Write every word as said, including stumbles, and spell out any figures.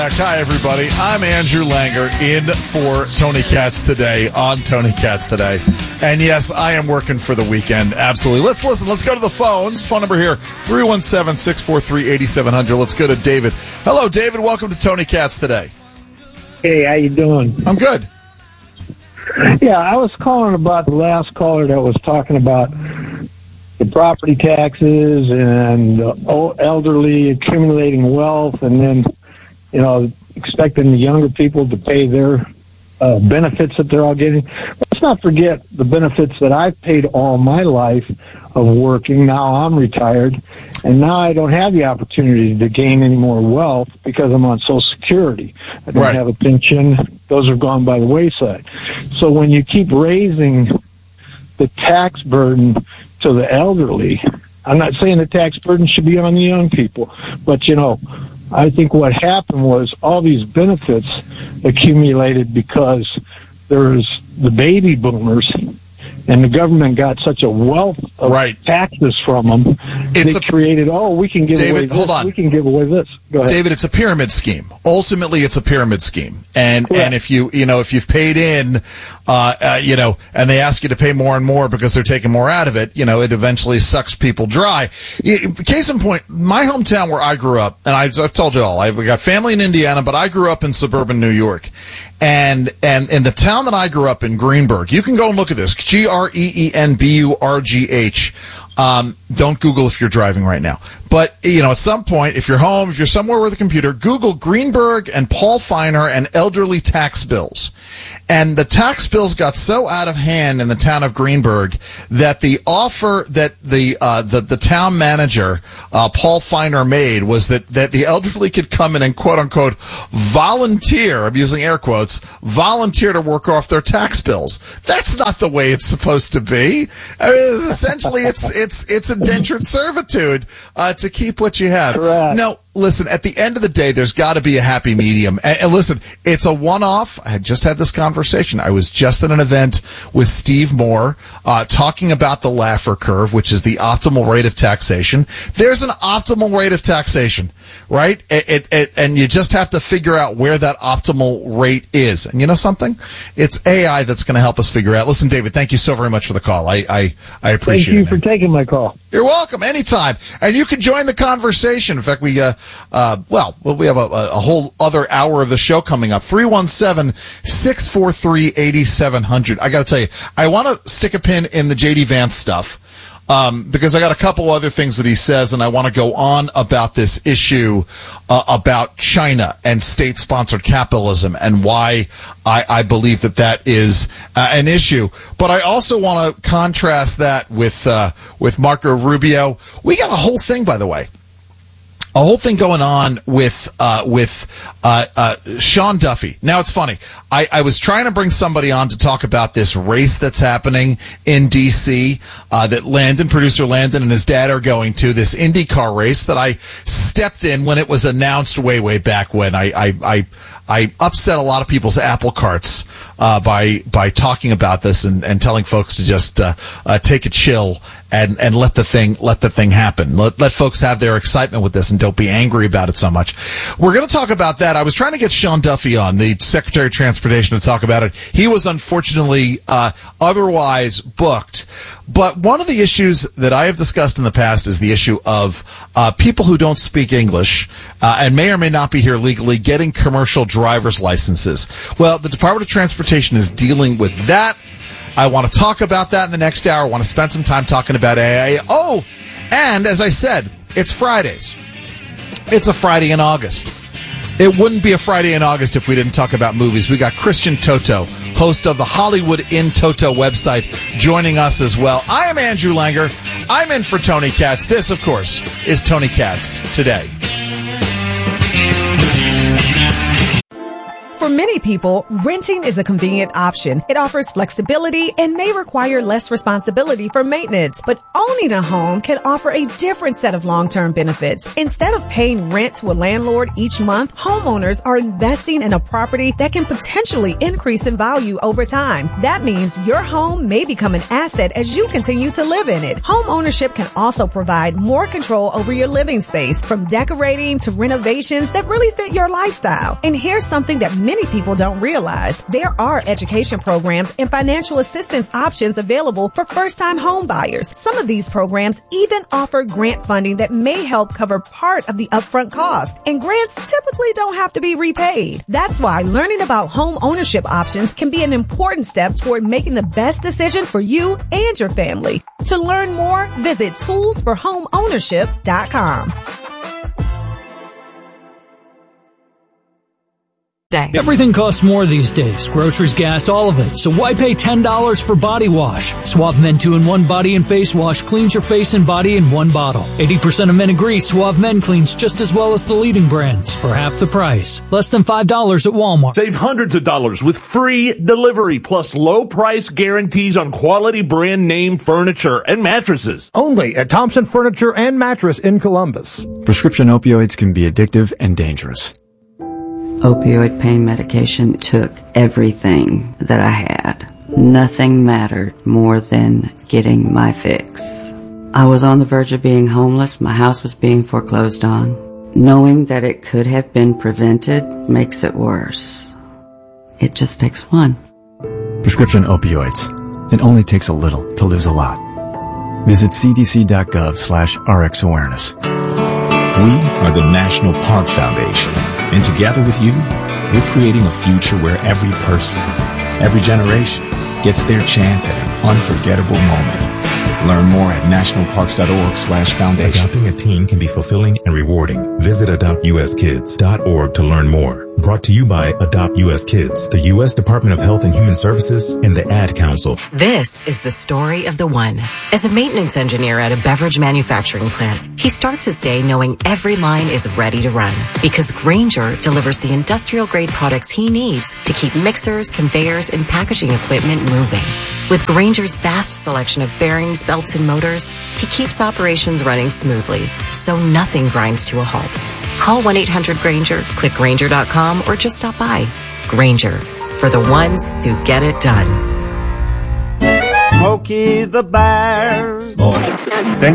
Hi, everybody. I'm Andrew Langer in for Tony Katz today on Tony Katz Today. And yes, I am working for the weekend. Absolutely. Let's listen. Let's go to the phones. Phone number here, three one seven, six four three, eight seven zero zero. Let's go to David. Hello, David. Welcome to Tony Katz Today. Hey, how you doing? I'm good. Yeah, I was calling about the last caller that was talking about the property taxes and the elderly accumulating wealth and then, you know, expecting the younger people to pay their uh, benefits that they're all getting. Let's not forget the benefits that I've paid all my life of working. Now I'm retired, and now I don't have the opportunity to gain any more wealth because I'm on Social Security. I don't right. have a pension. Those are gone by the wayside. So when you keep raising the tax burden to the elderly, I'm not saying the tax burden should be on the young people, but, you know, I think what happened was all these benefits accumulated because there's the baby boomers, and the government got such a wealth of right. taxes from them. It's they a, created, oh, we can give David, away this. Hold on. We can give away this. Go ahead. David, it's a pyramid scheme. Ultimately, it's a pyramid scheme. And Correct. and if you you know if you've paid in, uh, uh, you know, and they ask you to pay more and more because they're taking more out of it, you know, it eventually sucks people dry. Case in point, my hometown where I grew up, and I've, I've told you all, I've got family in Indiana, but I grew up in suburban New York. And, and in the town that I grew up in, Greenburgh, you can go and look at this, G R E E N B U R G H. Um, don't Google if you're driving right now. But, you know, at some point, if you're home, if you're somewhere with a computer, Google Greenburgh and Paul Feiner and elderly tax bills. And the tax bills got so out of hand in the town of Greenburgh that the offer that the uh, the, the town manager, uh, Paul Feiner, made was that, that the elderly could come in and, quote-unquote, volunteer, I'm using air quotes, volunteer to work off their tax bills. That's not the way it's supposed to be. I mean, it's essentially, it's it's it's indentured servitude uh, to keep what you have. Correct. No. Listen, at the end of the day, there's got to be a happy medium. And, and listen, it's a one-off. I had just had this conversation. I was just at an event with Steve Moore uh, talking about the Laffer curve, which is the optimal rate of taxation. There's an optimal rate of taxation, right? It, it, it, and you just have to figure out where that optimal rate is. And you know something? It's A I that's going to help us figure out. Listen, David, thank you so very much for the call. I I, I appreciate it. Thank you for taking my call. You're welcome. Anytime. And you can join the conversation. In fact, we, uh, uh, well, we have a, a whole other hour of the show coming up. three one seven, six four three, eight seven zero zero. I got to tell you, I want to stick a pin in the J D Vance stuff. Um, because I got a couple other things that he says, and I want to go on about this issue uh, about China and state-sponsored capitalism and why I, I believe that that is uh, an issue. But I also want to contrast that with uh, with Marco Rubio. We got a whole thing, by the way. A whole thing going on with uh, with uh, uh, Sean Duffy. Now, it's funny. I, I was trying to bring somebody on to talk about this race that's happening in D C uh, that Landon, producer Landon, and his dad are going to, this IndyCar race that I stepped in when it was announced way, way back when. I I, I, I upset a lot of people's apple carts uh, by by talking about this and, and telling folks to just uh, uh, take a chill and and let the thing let the thing happen. Let, let folks have their excitement with this and don't be angry about it so much. We're going to talk about that. I was trying to get Sean Duffy on, the Secretary of Transportation, to talk about it. He was unfortunately uh, otherwise booked. But one of the issues that I have discussed in the past is the issue of uh, people who don't speak English uh, and may or may not be here legally getting commercial driver's licenses. Well, the Department of Transportation is dealing with that. I want to talk about that in the next hour. I want to spend some time talking about A I. Oh, and as I said, it's Fridays. It's a Friday in August. It wouldn't be a Friday in August if we didn't talk about movies. We got Christian Toto, host of the Hollywood in Toto website, joining us as well. I am Andrew Langer. I'm in for Tony Katz. This, of course, is Tony Katz Today. For many people, renting is a convenient option. It offers flexibility and may require less responsibility for maintenance. But owning a home can offer a different set of long-term benefits. Instead of paying rent to a landlord each month, homeowners are investing in a property that can potentially increase in value over time. That means your home may become an asset as you continue to live in it. Home ownership can also provide more control over your living space, from decorating to renovations that really fit your lifestyle. And here's something that many people don't realize. There are education programs and financial assistance options available for first-time home buyers. Some of these programs even offer grant funding that may help cover part of the upfront cost. And grants typically don't have to be repaid. That's why learning about home ownership options can be an important step toward making the best decision for you and your family. To learn more, visit tools for home ownership dot com. Everything costs more these days. Groceries, gas, all of it. So why pay ten dollars for body wash? Suave Men two in one Body and Face Wash cleans your face and body in one bottle. eighty percent of men agree Suave Men cleans just as well as the leading brands for half the price. Less than five dollars at Walmart. Save hundreds of dollars with free delivery plus low price guarantees on quality brand name furniture and mattresses. Only at Thompson Furniture and Mattress in Columbus. Prescription opioids can be addictive and dangerous. Opioid pain medication took everything that I had. Nothing mattered more than getting my fix. I was on the verge of being homeless. My house was being foreclosed on. Knowing that it could have been prevented makes it worse. It just takes one. Prescription opioids. It only takes a little to lose a lot. Visit c d c dot gov slash r x awareness. We are the National Park Foundation, and together with you, we're creating a future where every person, every generation, gets their chance at an unforgettable moment. Learn more at national parks dot org slash foundation. Adopting a teen can be fulfilling and rewarding. Visit adopt u s kids dot org to learn more. Brought to you by Adopt U S Kids, the U S Department of Health and Human Services, and the Ad Council. This is the story of the one. As a maintenance engineer at a beverage manufacturing plant, he starts his day knowing every line is ready to run because Grainger delivers the industrial-grade products he needs to keep mixers, conveyors, and packaging equipment moving. With Grainger's vast selection of bearings, belts, and motors, he keeps operations running smoothly, so nothing grinds to a halt. Call one eight hundred Grainger, click Grainger dot com, or just stop by. Grainger, for the ones who get it done. Smokey the Bear's boy.